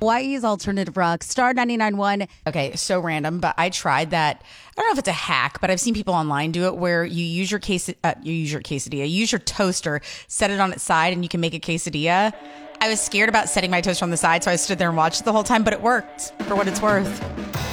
Hawaii's alternative rock, Star 99.1. Okay, so random, but I tried that. I don't know if it's a hack, but I've seen people online do it where you use your quesadilla, use your toaster, set it on its side, and you can make a quesadilla. I was scared about setting my toaster on the side, so I stood there and watched it the whole time, but it worked for what it's worth.